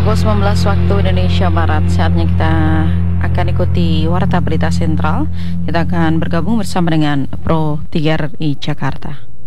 Pukul 19 waktu Indonesia Barat, saatnya kita akan ikuti Warta Berita Sentral. Kita akan bergabung bersama dengan Pro 3RI Jakarta.